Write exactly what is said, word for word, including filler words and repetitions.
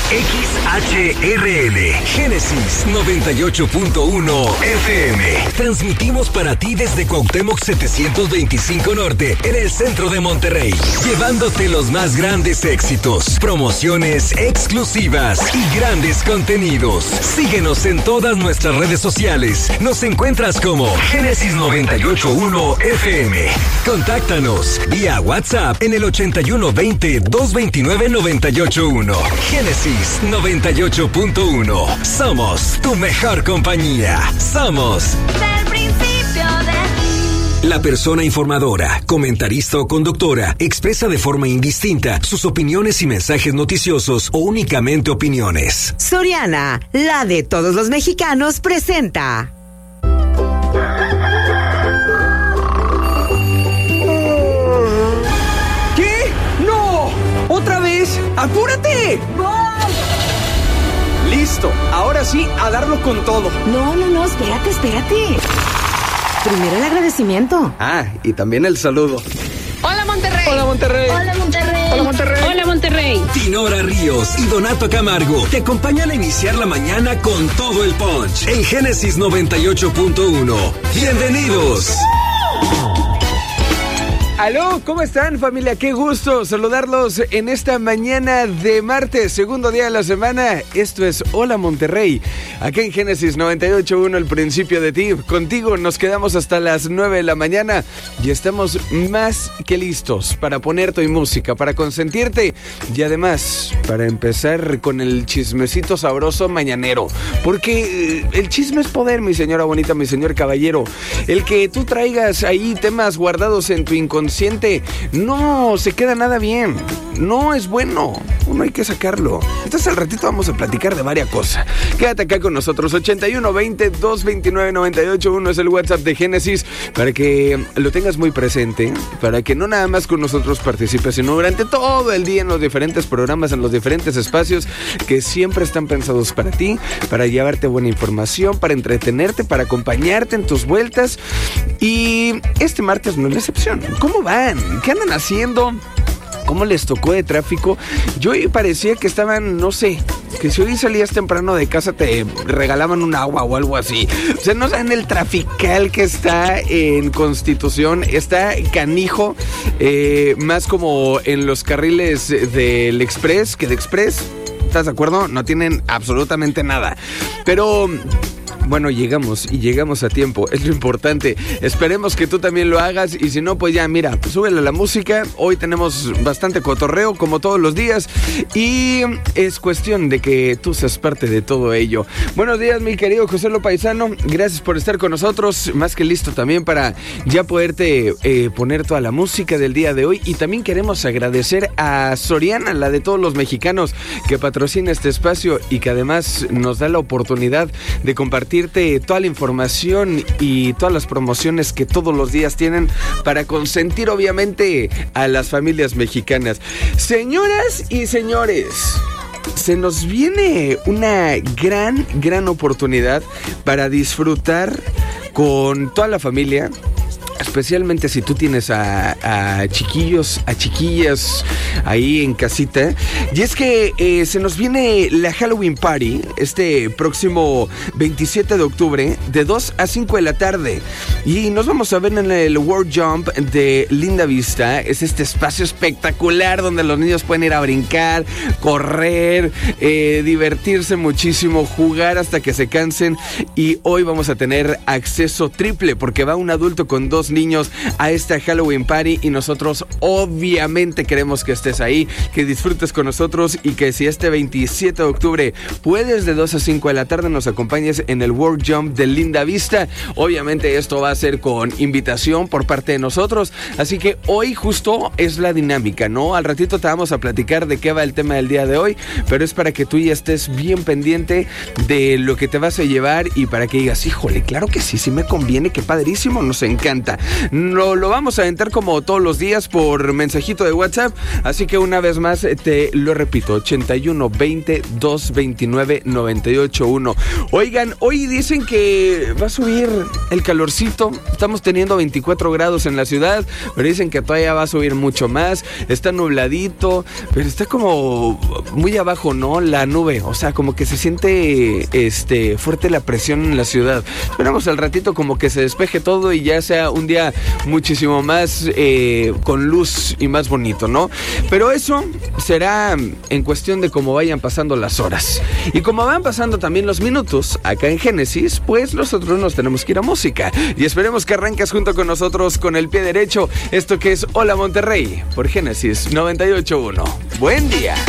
X H R L, Génesis noventa y ocho punto uno F M. Transmitimos para ti desde Cuauhtémoc setecientos veinticinco Norte, en el centro de Monterrey, llevándote los más grandes éxitos, promociones exclusivas y grandes contenidos. Síguenos en todas nuestras redes sociales. Nos encuentras como Génesis noventa y ocho punto uno F M. Contáctanos vía WhatsApp en el ochenta y uno veinte, doscientos veintinueve, noventa y ocho uno. Génesis noventa y ocho punto uno. Somos tu mejor compañía. Somos del principio de ti. La persona informadora, comentarista o conductora expresa de forma indistinta sus opiniones y mensajes noticiosos o únicamente opiniones. Soriana, la de todos los mexicanos, presenta. ¿Qué? ¡No! ¡Otra vez! ¡Apúrate! Listo, ahora sí, a darlo con todo. No, no, no, espérate, espérate. Primero el agradecimiento. Ah, y también el saludo. ¡Hola, Monterrey! ¡Hola, Monterrey! Hola, Monterrey. ¡Hola, Monterrey! ¡Hola, Monterrey! Dinora Ríos y Donato Camargo te acompañan a iniciar la mañana con todo el punch en Génesis noventa y ocho punto uno. ¡Bienvenidos! Aló, ¿cómo están, familia? Qué gusto saludarlos en esta mañana de martes, segundo día de la semana. Esto es Hola Monterrey, acá en Génesis noventa y ocho punto uno, el principio de ti. Contigo nos quedamos hasta las nueve de la mañana y estamos más que listos para poner tu música, para consentirte y además para empezar con el chismecito sabroso mañanero. Porque el chisme es poder, mi señora bonita, mi señor caballero. El que tú traigas ahí temas guardados en tu inconsciente no se queda nada bien, no es bueno, uno hay que sacarlo. Entonces al ratito vamos a platicar de varias cosas. Quédate acá con nosotros. Ochenta y uno veinte, doscientos veintinueve, noventa y ocho uno es el WhatsApp de Génesis, para que lo tengas muy presente, para que no nada más con nosotros participes, sino durante todo el día en los diferentes programas, en los diferentes espacios que siempre están pensados para ti, para llevarte buena información, para entretenerte, para acompañarte en tus vueltas. Y este martes no es la excepción. ¿Cómo van? ¿Qué andan haciendo? ¿Cómo les tocó de tráfico? Yo parecía que estaban, no sé, que si hoy salías temprano de casa te regalaban un agua o algo así. O sea, no saben el trafical que está en Constitución. Está canijo, eh, más como en los carriles del Express, que de Express, ¿estás de acuerdo? No tienen absolutamente nada. Pero bueno, llegamos y llegamos a tiempo, es lo importante. Esperemos que tú también lo hagas y si no, pues ya, mira, súbele la música. Hoy tenemos bastante cotorreo, como todos los días, y es cuestión de que tú seas parte de todo ello. Buenos días, mi querido José Lo Paisano, gracias por estar con nosotros, más que listo también para ya poderte eh, poner toda la música del día de hoy. Y también queremos agradecer a Soriana, la de todos los mexicanos, que patrocina este espacio y que además nos da la oportunidad de compartir toda la información y todas las promociones que todos los días tienen para consentir obviamente a las familias mexicanas. Señoras y señores, se nos viene una gran, gran oportunidad para disfrutar con toda la familia, especialmente si tú tienes a, a chiquillos, a chiquillas ahí en casita. Y es que eh, se nos viene la Halloween Party este próximo veintisiete de octubre de dos a cinco de la tarde. Y nos vamos a ver en el World Jump de Linda Vista. Es este espacio espectacular donde los niños pueden ir a brincar, correr, eh, divertirse muchísimo, jugar hasta que se cansen. Y hoy vamos a tener acceso triple porque va un adulto con dos niños a esta Halloween Party y nosotros obviamente queremos que estés ahí, que disfrutes con nosotros y que si este veintisiete de octubre puedes de dos a cinco de la tarde nos acompañes en el World Jump de Linda Vista. Obviamente esto va a ser con invitación por parte de nosotros, así que hoy justo es la dinámica, ¿no? Al ratito te vamos a platicar de qué va el tema del día de hoy, pero es para que tú ya estés bien pendiente de lo que te vas a llevar y para que digas, híjole, claro que sí, sí me conviene, qué padrísimo, nos encanta. semana. No, lo vamos a entrar como todos los días por mensajito de WhatsApp, así que una vez más te lo repito, ochenta y uno, veinte, doscientos veintinueve, noventa y ocho, uno. Oigan, hoy dicen que va a subir el calorcito, estamos teniendo veinticuatro grados en la ciudad, pero dicen que todavía va a subir mucho más, está nubladito, pero está como muy abajo, ¿no? La nube, o sea, como que se siente este, fuerte la presión en la ciudad. Esperamos al ratito como que se despeje todo y ya sea un día muchísimo más eh, con luz y más bonito, ¿no? Pero eso será en cuestión de cómo vayan pasando las horas. Y como van pasando también los minutos acá en Génesis, pues nosotros nos tenemos que ir a música. Y esperemos que arranques junto con nosotros con el pie derecho. Esto que es Hola Monterrey por Génesis noventa y ocho punto uno. Buen día.